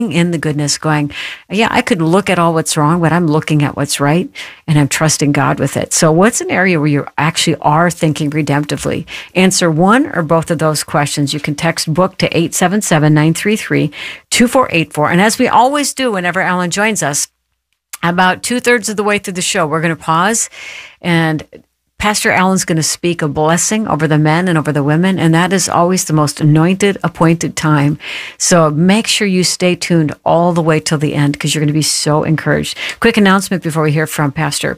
in the goodness, going, yeah, I could look at all what's wrong, but I'm looking at what's right and I'm trusting God with it. So what's an area where you actually are thinking redemptively? Answer one or both of those questions. You can text book to 877-933-2484. And as we always do whenever Alan joins us, about 2/3 of the way through the show, we're going to pause, and Pastor Alan's going to speak a blessing over the men and over the women, and that is always the most anointed, appointed time. So make sure you stay tuned all the way till the end, because you're going to be so encouraged. Quick announcement before we hear from Pastor.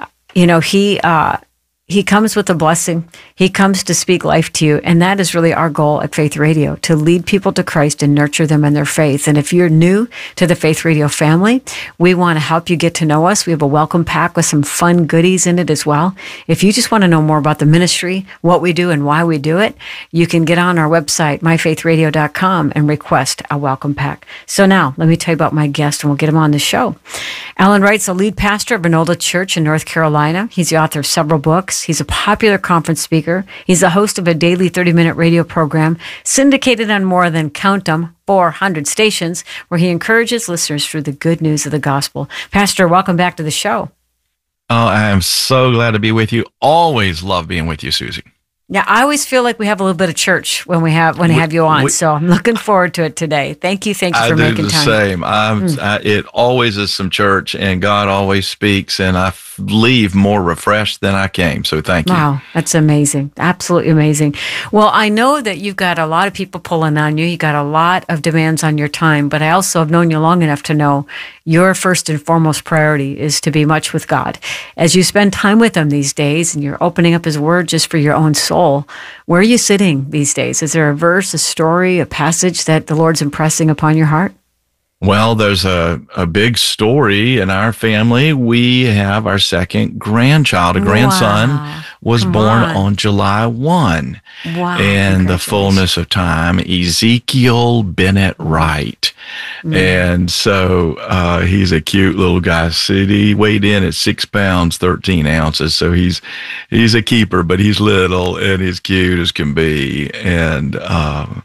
He comes with a blessing. He comes to speak life to you. And that is really our goal at Faith Radio, to lead people to Christ and nurture them in their faith. And if you're new to the Faith Radio family, we want to help you get to know us. We have a welcome pack with some fun goodies in it as well. If you just want to know more about the ministry, what we do and why we do it, you can get on our website, myfaithradio.com, and request a welcome pack. So now, let me tell you about my guest, and we'll get him on the show. Alan Wright's the lead pastor of Benola Church in North Carolina. He's the author of several books. He's a popular conference speaker. He's the host of a daily 30-minute radio program syndicated on more than, count 'em, 400 stations, where he encourages listeners through the good news of the gospel. Pastor, welcome back to the show. Oh, I am so glad to be with you. Always love being with you, Susie. Yeah, I always feel like we have a little bit of church when I have you on. So I'm looking forward to it today. Thank you for making time. I do the same. It always is some church, and God always speaks, and I leave more refreshed than I came. So thank you. Wow, that's amazing. Absolutely amazing. Well, I know that you've got a lot of people pulling on you. You got a lot of demands on your time, but I also have known you long enough to know your first and foremost priority is to be much with God. As you spend time with Him these days, and you're opening up His Word just for your own soul, where are you sitting these days? Is there a verse, a story, a passage that the Lord's impressing upon your heart? Well, there's a big story in our family. We have our second grandchild. A grandson was born on July 1. Wow. And the fullness of time, Ezekiel Bennett Wright. And so he's a cute little guy. He weighed in at 6 pounds, 13 ounces. So he's a keeper, but he's little and he's cute as can be. And, I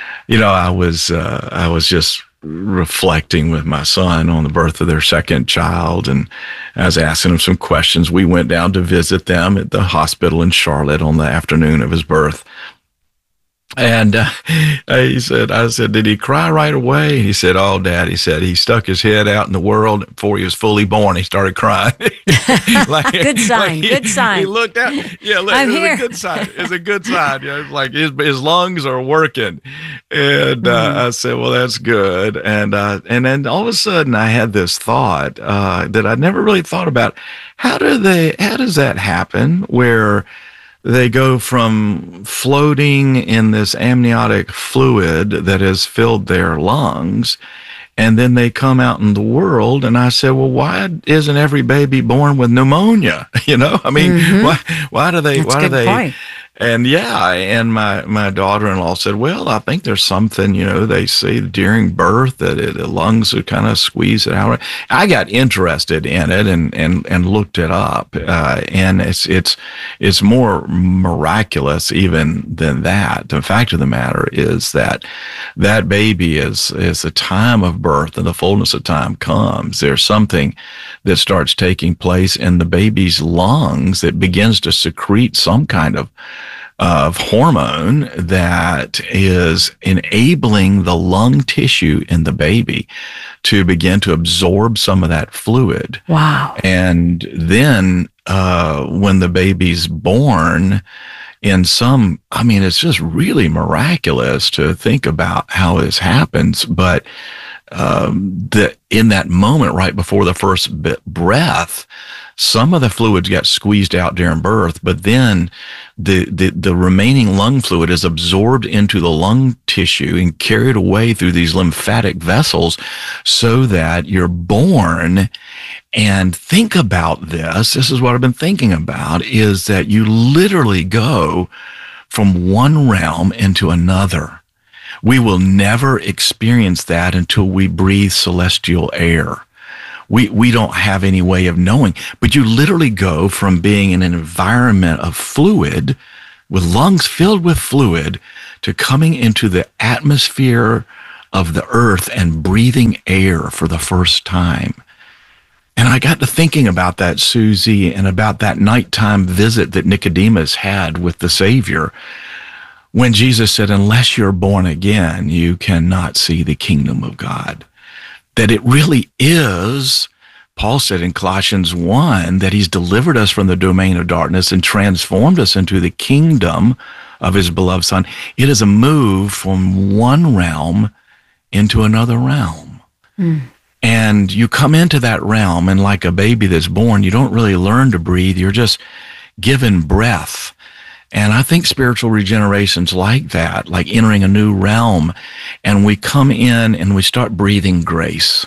was just reflecting with my son on the birth of their second child, and I was asking him some questions. We went down to visit them at the hospital in Charlotte on the afternoon of his birth. And I said, did he cry right away? He said, oh, Dad, he said, he stuck his head out in the world before he was fully born. He started crying. Good sign. Good sign. He looked out. Yeah, look, I'm here. A good sign. It's a good sign. Like his lungs are working. And I said, well, that's good. And then all of a sudden I had this thought that I never really thought about. How does that happen where they go from floating in this amniotic fluid that has filled their lungs, and then they come out in the world? And I said, well, why isn't every baby born with pneumonia? Why do they? Point. And my daughter-in-law said, well, I think there's something, they say during birth that the lungs would kind of squeeze it out. I got interested in it and looked it up. And it's more miraculous even than that. The fact of the matter is that baby is the time of birth and the fullness of time comes. There's something that starts taking place in the baby's lungs that begins to secrete some kind of hormone that is enabling the lung tissue in the baby to begin to absorb some of that fluid. Wow. And then when the baby's born, it's just really miraculous to think about how this happens. But in that moment, right before the first breath, some of the fluids got squeezed out during birth, but then the remaining lung fluid is absorbed into the lung tissue and carried away through these lymphatic vessels so that you're born. And think about this. This is what I've been thinking about, is that you literally go from one realm into another. We will never experience that until we breathe celestial air. We don't have any way of knowing, but you literally go from being in an environment of fluid, with lungs filled with fluid, to coming into the atmosphere of the earth and breathing air for the first time. And I got to thinking about that, Susie, and about that nighttime visit that Nicodemus had with the Savior when Jesus said, unless you're born again, you cannot see the kingdom of God. That it really is, Paul said in Colossians 1, that he's delivered us from the domain of darkness and transformed us into the kingdom of his beloved Son. It is a move from one realm into another realm. And you come into that realm, and like a baby that's born, you don't really learn to breathe. You're just given breath. And I think spiritual regeneration's like that, like entering a new realm. And we come in and we start breathing grace.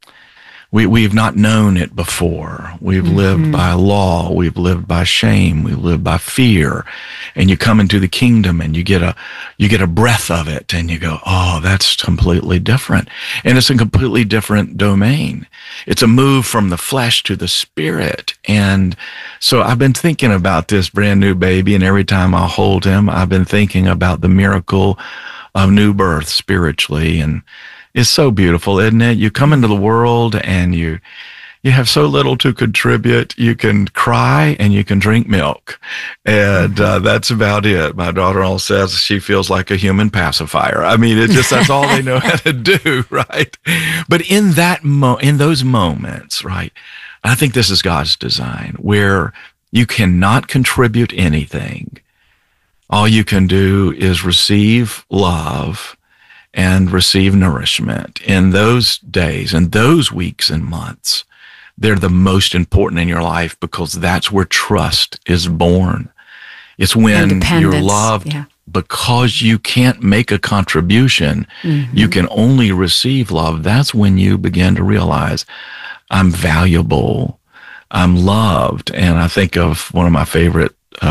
We've not known it before. We've lived by law. We've lived by shame. We've lived by fear. And you come into the kingdom and you get a breath of it and you go, oh, that's completely different. And it's a completely different domain. It's a move from the flesh to the spirit. And so I've been thinking about this brand new baby, and every time I hold him, I've been thinking about the miracle of new birth spiritually. And it's so beautiful, isn't it? You come into the world and you have so little to contribute. You can cry and you can drink milk. And that's about it. My daughter-in-law says she feels like a human pacifier. I mean, that's all they know how to do, right? But in those moments, right, I think this is God's design, where you cannot contribute anything. All you can do is receive love and receive nourishment. In those days and those weeks and months, they're the most important in your life, because that's where trust is born. It's when you're loved because you can't make a contribution. You can only receive love. That's when you begin to realize, I'm valuable, I'm loved. And I think of one of my favorite,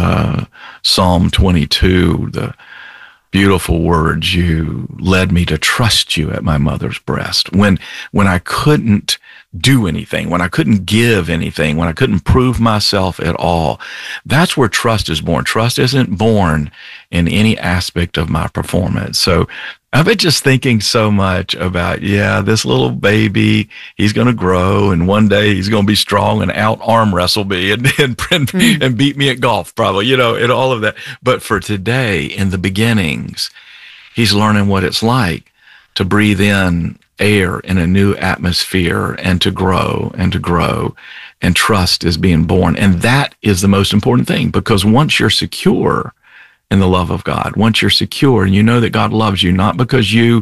Psalm 22, the beautiful words, you led me to trust you at my mother's breast. When I couldn't do anything, when I couldn't give anything, when I couldn't prove myself at all, that's where trust is born. Trust isn't born in any aspect of my performance. So I've been just thinking so much about, this little baby, he's going to grow, and one day he's going to be strong and out arm wrestle me and beat me at golf, probably, and all of that. But for today, in the beginnings, he's learning what it's like to breathe in air in a new atmosphere and to grow and to grow, and trust is being born. And that is the most important thing, because once you're secure in the love of God, once you're secure and you know that God loves you, not because you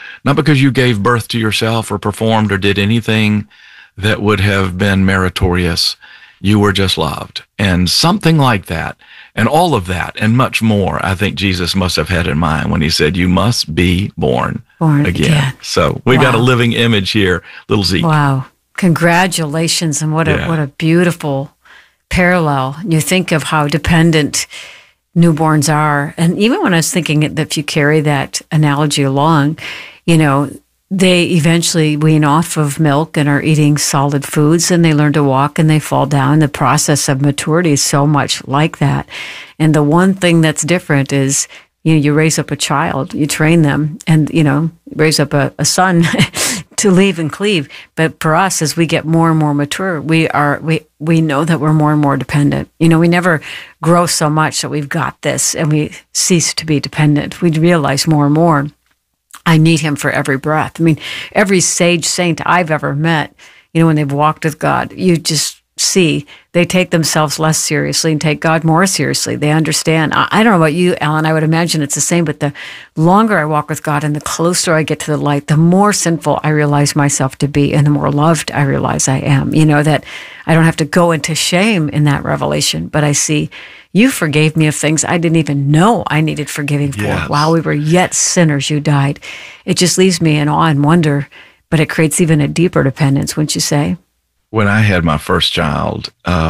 gave birth to yourself or performed or did anything that would have been meritorious, you were just loved. And something like that, and all of that, and much more, I think Jesus must have had in mind when he said, you must be born again. So we got a living image here, little Zeke. Wow. Congratulations. And what a beautiful parallel. You think of how dependent newborns are. And even when I was thinking that if you carry that analogy along, they eventually wean off of milk and are eating solid foods, and they learn to walk and they fall down. The process of maturity is so much like that. And the one thing that's different is, you raise up a child, you train them, and, raise up a son to leave and cleave. But for us, as we get more and more mature, we know that we're more and more dependent. We never grow so much that we've got this and we cease to be dependent. We realize more and more, I need him for every breath. I mean, every sage saint I've ever met, when they've walked with God, you just see they take themselves less seriously and take God more seriously. They understand. I don't know about you, Alan. I would imagine it's the same, but the longer I walk with God and the closer I get to the light, the more sinful I realize myself to be, and the more loved I realize I am. That I don't have to go into shame in that revelation, but I see you forgave me of things I didn't even know I needed forgiving for. Yes. While we were yet sinners, you died. It just leaves me in awe and wonder, but it creates even a deeper dependence, wouldn't you say? When I had my first child,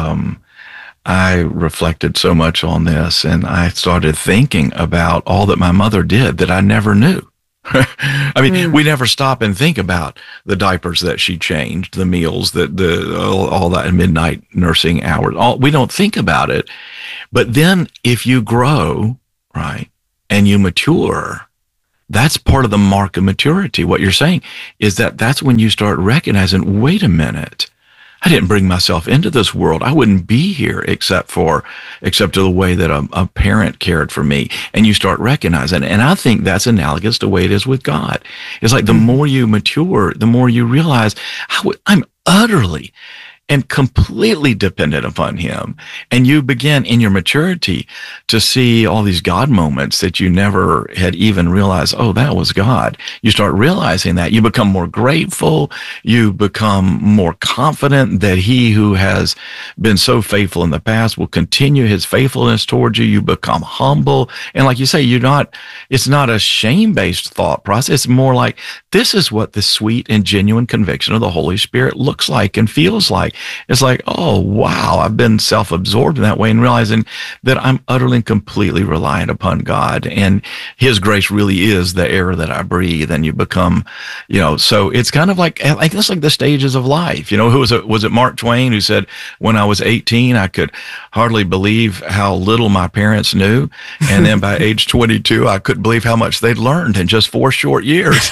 I reflected so much on this, and I started thinking about all that my mother did that I never knew. I mean, we never stop and think about the diapers that she changed, the meals, all that midnight nursing hours. We don't think about it. But then if you grow, right, and you mature, That's part of the mark of maturity. What you're saying is that that's when you start recognizing, wait a minute, I didn't bring myself into this world. I wouldn't be here except to the way that a parent cared for me. And you start recognizing, and I think that's analogous to the way it is with God. It's like the more you mature, the more you realize I'm utterly and completely dependent upon him. And you begin in your maturity to see all these God moments that you never had even realized, oh, that was God. You start realizing that. You become more grateful. You become more confident that he who has been so faithful in the past will continue his faithfulness towards you. You become humble. And like you say, it's not a shame-based thought process. It's more like, this is what the sweet and genuine conviction of the Holy Spirit looks like and feels like. It's like, oh, wow, I've been self-absorbed in that way, and realizing that I'm utterly and completely reliant upon God, and his grace really is the air that I breathe. And you become, so it's kind of like that's like the stages of life. Who was it Mark Twain who said, when I was 18, I could hardly believe how little my parents knew. And then by age 22, I couldn't believe how much they'd learned in just 4 short years.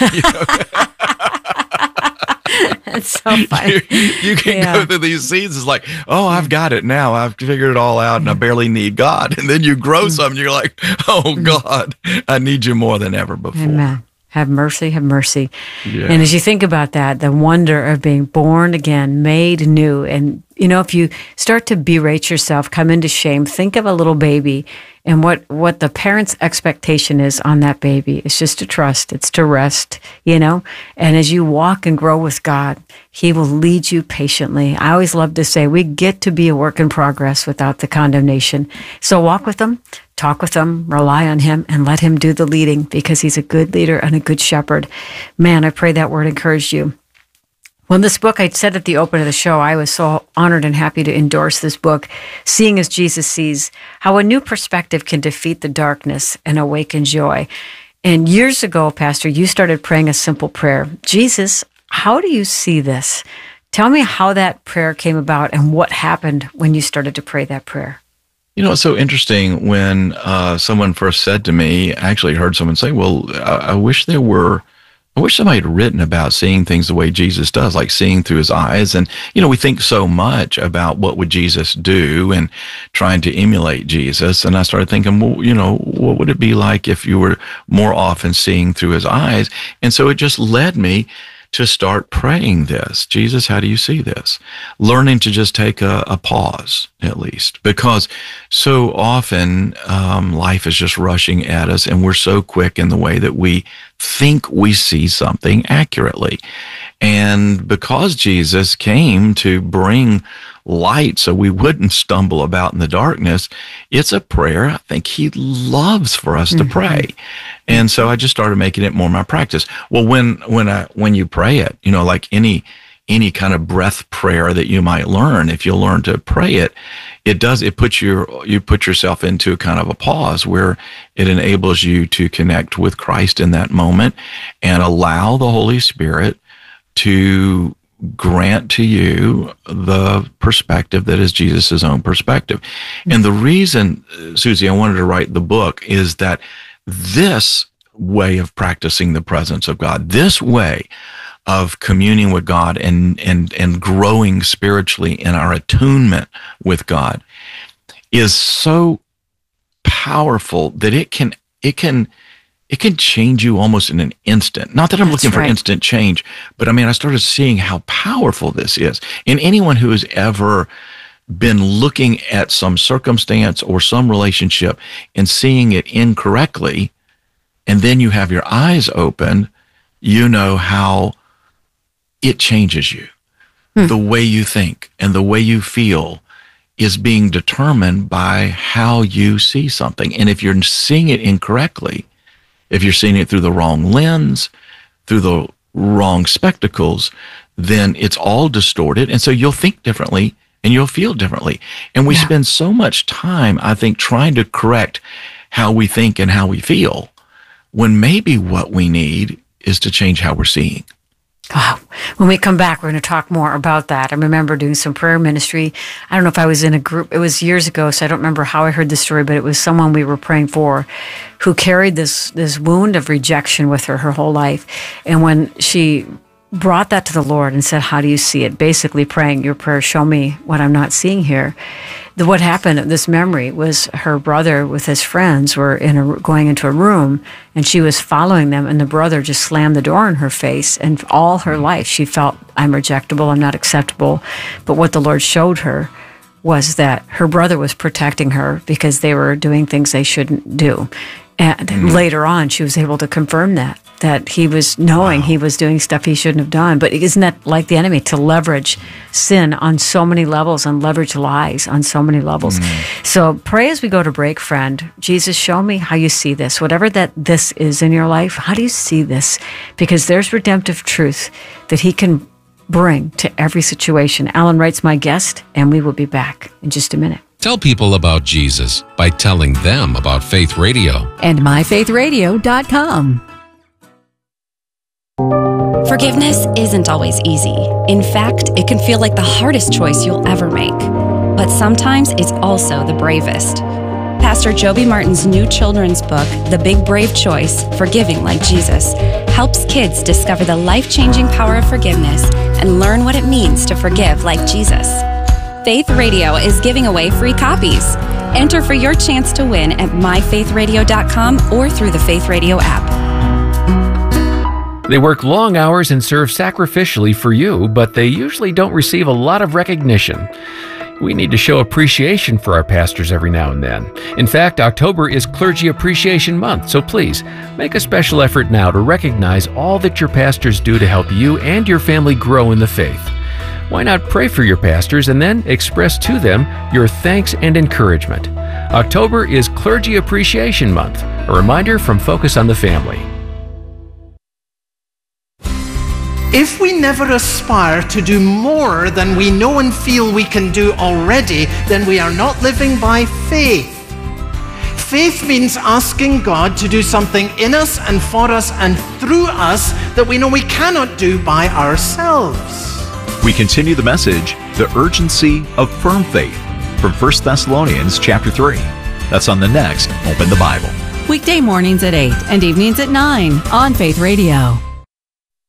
It's so funny. You can go through these seasons. It's like, oh, I've got it now. I've figured it all out, and I barely need God. And then you grow something. You're like, oh, God, I need you more than ever before. Amen. Have mercy, have mercy. Yeah. And as you think about that, the wonder of being born again, made new, and if you start to berate yourself, come into shame, think of a little baby, and what the parent's expectation is on that baby. It's just to trust, it's to rest, And as you walk and grow with God, he will lead you patiently. I always love to say we get to be a work in progress without the condemnation. So walk with him, talk with him, rely on him, and let him do the leading, because he's a good leader and a good shepherd. Man, I pray that word encouraged you. Well, this book, I said at the open of the show, I was so honored and happy to endorse this book, Seeing as Jesus Sees, How a New Perspective Can Defeat the Darkness and Awaken Joy. And years ago, Pastor, you started praying a simple prayer. Jesus, how do you see this? Tell me how that prayer came about and what happened when you started to pray that prayer. It's so interesting when someone first said to me, I actually heard someone say, well, I wish somebody had written about seeing things the way Jesus does, like seeing through his eyes. And, we think so much about what would Jesus do and trying to emulate Jesus. And I started thinking, well, what would it be like if you were more often seeing through his eyes? And so it just led me to start praying this. Jesus, how do you see this? Learning to just take a pause, at least, because so often life is just rushing at us, and we're so quick in the way that we think we see something accurately. And because Jesus came to bring light so we wouldn't stumble about in the darkness, it's a prayer I think he loves for us to pray. And so I just started making it more my practice. Well, when you pray it, like any kind of breath prayer that you might learn, if you'll learn to pray it, it puts you put yourself into kind of a pause where it enables you to connect with Christ in that moment and allow the Holy Spirit to grant to you the perspective that is Jesus' own perspective. And the reason, Susie, I wanted to write the book is that this way of practicing the presence of God, this way of communing with God and growing spiritually in our attunement with God is so powerful that it can change you almost in an instant. Not that I'm looking for instant change, but I started seeing how powerful this is. And anyone who has ever been looking at some circumstance or some relationship and seeing it incorrectly, and then you have your eyes open, you know how it changes you. The way you think and the way you feel is being determined by how you see something. And if you're seeing it incorrectly, if you're seeing it through the wrong lens, through the wrong spectacles, then it's all distorted. And so you'll think differently and you'll feel differently. And we spend so much time, I think, trying to correct how we think and how we feel, when maybe what we need is to change how we're seeing. Wow. When we come back, we're going to talk more about that. I remember doing some prayer ministry. I don't know if I was in a group. It was years ago, so I don't remember how I heard the story, but it was someone we were praying for who carried this wound of rejection with her whole life. And when she brought that to the Lord and said, how do you see it? Basically praying your prayer, show me what I'm not seeing here. What happened, this memory, was her brother with his friends were going into a room, and she was following them, and the brother just slammed the door in her face. And all her life, she felt, I'm rejectable, I'm not acceptable. But what the Lord showed her was that her brother was protecting her because they were doing things they shouldn't do. And later on, she was able to confirm that he was knowing he was doing stuff he shouldn't have done. But isn't that like the enemy, to leverage sin on so many levels and leverage lies on so many levels? So pray as we go to break, friend. Jesus, show me how you see this. Whatever this is in your life, how do you see this? Because there's redemptive truth that he can bring to every situation. Alan Wright's my guest, and we will be back in just a minute. Tell people about Jesus by telling them about Faith Radio. And myfaithradio.com. Forgiveness isn't always easy. In fact, it can feel like the hardest choice you'll ever make. But sometimes it's also the bravest. Pastor Joby Martin's new children's book, The Big Brave Choice, Forgiving Like Jesus, helps kids discover the life-changing power of forgiveness and learn what it means to forgive like Jesus. Faith Radio is giving away free copies. Enter for your chance to win at myfaithradio.com or through the Faith Radio app. They work long hours and serve sacrificially for you, but they usually don't receive a lot of recognition. We need to show appreciation for our pastors every now and then. In fact, October is Clergy Appreciation Month, so please make a special effort now to recognize all that your pastors do to help you and your family grow in the faith. Why not pray for your pastors and then express to them your thanks and encouragement? October is Clergy Appreciation Month, a reminder from Focus on the Family. If we never aspire to do more than we know and feel we can do already, then we are not living by faith. Faith means asking God to do something in us and for us and through us that we know we cannot do by ourselves. We continue the message, The Urgency of Firm Faith, from 1 Thessalonians chapter 3. That's on the next Open the Bible. Weekday mornings at 8 and evenings at 9 on Faith Radio.